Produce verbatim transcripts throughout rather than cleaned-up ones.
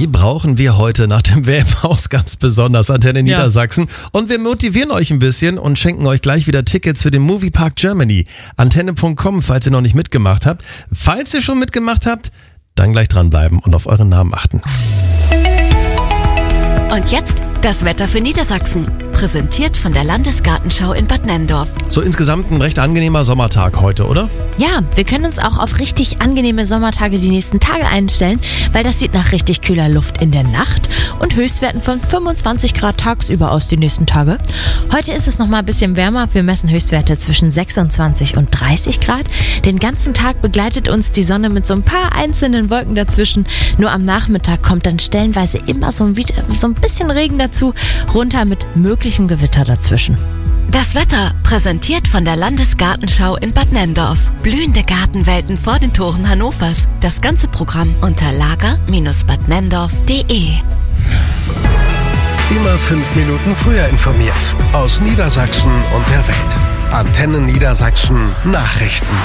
Die brauchen wir heute nach dem W M-Haus ganz besonders, Antenne Ja. Niedersachsen. Und wir motivieren euch ein bisschen und schenken euch gleich wieder Tickets für den Moviepark Germany. Antenne Punkt com, falls ihr noch nicht mitgemacht habt. Falls ihr schon mitgemacht habt, dann gleich dranbleiben und auf euren Namen achten. Und jetzt das Wetter für Niedersachsen. Präsentiert von der Landesgartenschau in Bad Nenndorf. So insgesamt ein recht angenehmer Sommertag heute, oder? Ja, wir können uns auch auf richtig angenehme Sommertage die nächsten Tage einstellen, weil das sieht nach richtig kühler Luft in der Nacht und Höchstwerten von fünfundzwanzig Grad tagsüber aus die nächsten Tage. Heute ist es noch mal ein bisschen wärmer. Wir messen Höchstwerte zwischen sechsundzwanzig und dreißig Grad. Den ganzen Tag begleitet uns die Sonne mit so ein paar einzelnen Wolken dazwischen. Nur am Nachmittag kommt dann stellenweise immer so ein, so ein bisschen Regen dazu, runter mit möglichem Gewitter dazwischen. Das Wetter präsentiert von der Landesgartenschau in Bad Nenndorf. Blühende Gartenwelten vor den Toren Hannovers. Das ganze Programm unter lager Bindestrich bad nenndorf punkt de. Immer fünf Minuten früher informiert. Aus Niedersachsen und der Welt. Antenne Niedersachsen Nachrichten.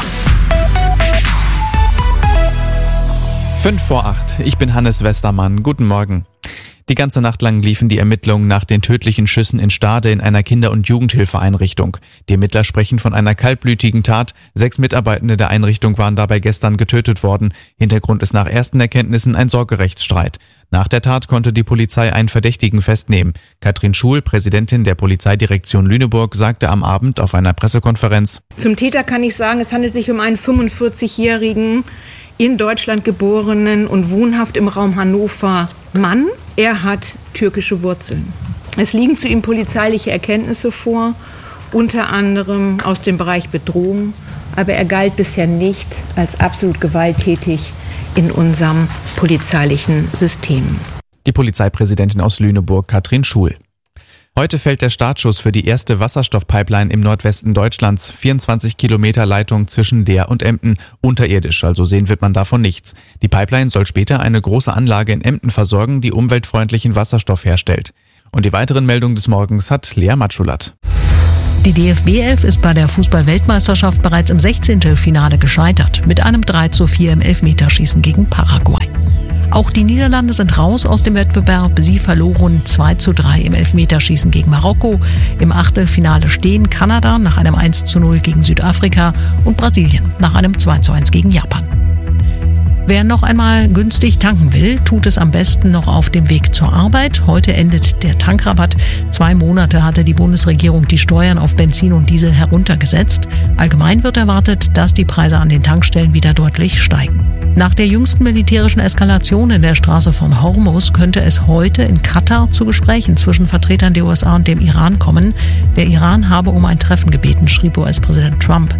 Fünf vor acht. Ich bin Hannes Westermann. Guten Morgen. Die ganze Nacht lang liefen die Ermittlungen nach den tödlichen Schüssen in Stade in einer Kinder- und Jugendhilfeeinrichtung. Die Ermittler sprechen von einer kaltblütigen Tat. Sechs Mitarbeitende der Einrichtung waren dabei gestern getötet worden. Hintergrund ist nach ersten Erkenntnissen ein Sorgerechtsstreit. Nach der Tat konnte die Polizei einen Verdächtigen festnehmen. Katrin Schul, Präsidentin der Polizeidirektion Lüneburg, sagte am Abend auf einer Pressekonferenz: Zum Täter kann ich sagen, es handelt sich um einen fünfundvierzigjährigen, in Deutschland geborenen und wohnhaft im Raum Hannover Mann. Er hat türkische Wurzeln. Es liegen zu ihm polizeiliche Erkenntnisse vor, unter anderem aus dem Bereich Bedrohung, aber er galt bisher nicht als absolut gewalttätig in unserem polizeilichen System. Die Polizeipräsidentin aus Lüneburg, Katrin Schul. Heute fällt der Startschuss für die erste Wasserstoffpipeline im Nordwesten Deutschlands. vierundzwanzig Kilometer Leitung zwischen Leer und Emden. Unterirdisch, also sehen wird man davon nichts. Die Pipeline soll später eine große Anlage in Emden versorgen, die umweltfreundlichen Wasserstoff herstellt. Und die weiteren Meldungen des Morgens hat Lea Matschulat. Die D F B elf ist bei der Fußball-Weltmeisterschaft bereits im Sechzehntelfinale gescheitert. Mit einem drei zu vier im Elfmeterschießen gegen Paraguay. Auch die Niederlande sind raus aus dem Wettbewerb. Sie verloren zwei zu drei im Elfmeterschießen gegen Marokko. Im Achtelfinale stehen Kanada nach einem eins zu null gegen Südafrika und Brasilien nach einem zwei zu eins gegen Japan. Wer noch einmal günstig tanken will, tut es am besten noch auf dem Weg zur Arbeit. Heute endet der Tankrabatt. Zwei Monate hatte die Bundesregierung die Steuern auf Benzin und Diesel heruntergesetzt. Allgemein wird erwartet, dass die Preise an den Tankstellen wieder deutlich steigen. Nach der jüngsten militärischen Eskalation in der Straße von Hormuz könnte es heute in Katar zu Gesprächen zwischen Vertretern der U S A und dem Iran kommen. Der Iran habe um ein Treffen gebeten, schrieb U S-Präsident Trump.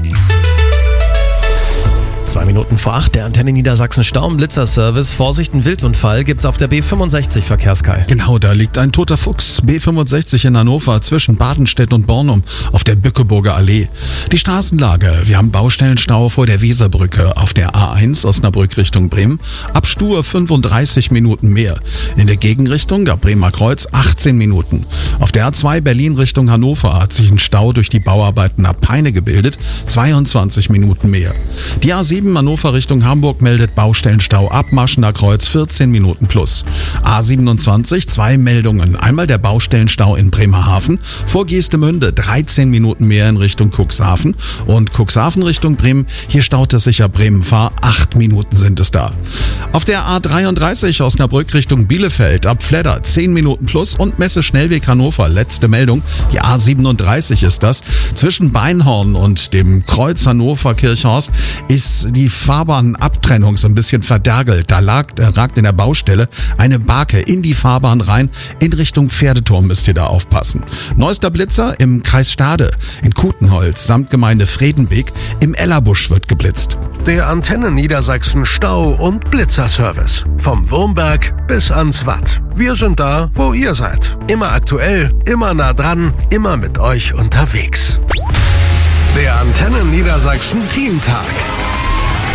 Zwei Minuten vor acht, der Antenne Niedersachsen Stau- und Blitzerservice. Vorsicht, ein Wildunfall gibt's auf der B fünfundsechzig, Verkehrskai. Genau, da liegt ein toter Fuchs. B fünfundsechzig in Hannover zwischen Badenstedt und Bornum auf der Bückeburger Allee. Die Straßenlage: Wir haben Baustellenstau vor der Weserbrücke auf der A eins Osnabrück Richtung Bremen. Ab Stur fünfunddreißig Minuten mehr. In der Gegenrichtung ab Bremer Kreuz achtzehn Minuten. Auf der A zwei Berlin Richtung Hannover hat sich ein Stau durch die Bauarbeiten ab Peine gebildet. zweiundzwanzig Minuten mehr. Die A sieben Hannover Richtung Hamburg meldet Baustellenstau ab Maschener Kreuz vierzehn Minuten plus. A siebenundzwanzig, zwei Meldungen. Einmal der Baustellenstau in Bremerhaven, vor Geestemünde dreizehn Minuten mehr in Richtung Cuxhaven und Cuxhaven Richtung Bremen. Hier staut es sich ab Bremen-Fahr, acht Minuten sind es da. Auf der A dreiunddreißig Osnabrück Richtung Bielefeld ab Fledder zehn Minuten plus und Messe Schnellweg Hannover, letzte Meldung. Die A siebenunddreißig ist das. Zwischen Beinhorn und dem Kreuz Hannover Kirchhorst ist die Fahrbahnabtrennung so ein bisschen verdergelt. Da lag, äh, ragt in der Baustelle eine Barke in die Fahrbahn rein. In Richtung Pferdeturm müsst ihr da aufpassen. Neuester Blitzer im Kreis Stade, in Kutenholz, Samtgemeinde Fredenbeek. Im Ellerbusch wird geblitzt. Der Antenne Niedersachsen Stau- und Blitzerservice. Vom Wurmberg bis ans Watt. Wir sind da, wo ihr seid. Immer aktuell, immer nah dran, immer mit euch unterwegs. Der Antenne Niedersachsen Teamtag.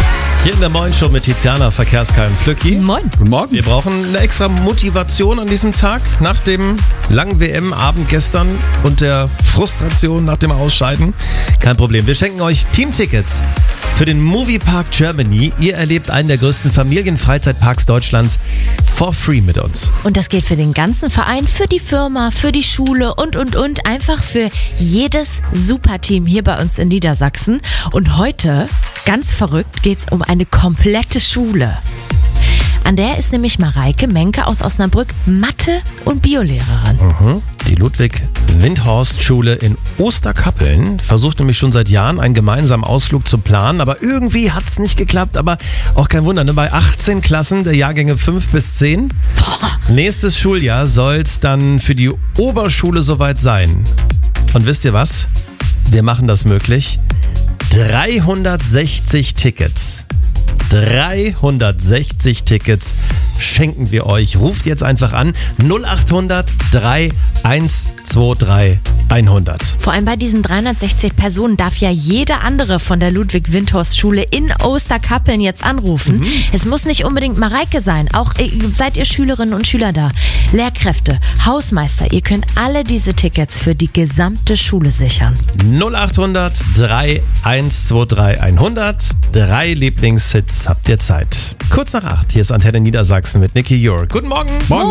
Hier in der Moin Show mit Tiziana, Verkehrskeim Flücki. Moin. Guten Morgen. Wir brauchen eine extra Motivation an diesem Tag nach dem langen W M-Abend gestern und der Frustration nach dem Ausscheiden. Kein Problem. Wir schenken euch Teamtickets für den Moviepark Germany. Ihr erlebt einen der größten Familienfreizeitparks Deutschlands for free mit uns. Und das gilt für den ganzen Verein, für die Firma, für die Schule und, und, und. Einfach für jedes Superteam hier bei uns in Niedersachsen. Und heute, ganz verrückt, geht's um eine komplette Schule. An der ist nämlich Mareike Menke aus Osnabrück Mathe- und Biolehrerin. Mhm. Die Ludwig-Windhorst-Schule in Osterkappeln versucht nämlich schon seit Jahren einen gemeinsamen Ausflug zu planen, aber irgendwie hat es nicht geklappt, aber auch kein Wunder, ne? Bei achtzehn Klassen der Jahrgänge fünf bis zehn. Boah. Nächstes Schuljahr soll es dann für die Oberschule soweit sein. Und wisst ihr was? Wir machen das möglich. dreihundertsechzig Tickets. dreihundertsechzig Tickets schenken wir euch. Ruft jetzt einfach an null acht hundert drei eins zwei drei hundert. Vor allem bei diesen dreihundertsechzig Personen darf ja jeder andere von der Ludwig-Windhorst-Schule in Osterkappeln jetzt anrufen. Mhm. Es muss nicht unbedingt Mareike sein. Auch äh, seid ihr Schülerinnen und Schüler da. Lehrkräfte, Hausmeister, ihr könnt alle diese Tickets für die gesamte Schule sichern. null acht hundert drei eins zwei drei hundert. Drei Lieblingshits habt ihr Zeit. Kurz nach acht, hier ist Antenne Niedersachsen mit Nicky Jörg. Guten Morgen. Morgen.